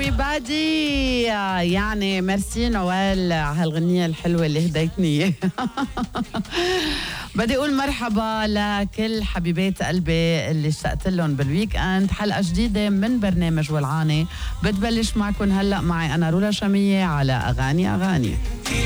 everybody. يعني ميرسي نوال على هالغنية الحلوة اللي هديتني اياها. بدي اقول مرحبا لكل حبيبات قلبي اللي اشتقت لهم بالويك اند. حلقة جديدة من برنامج ولعانة بتبلش معكم هلا معي انا رولا شامية على اغاني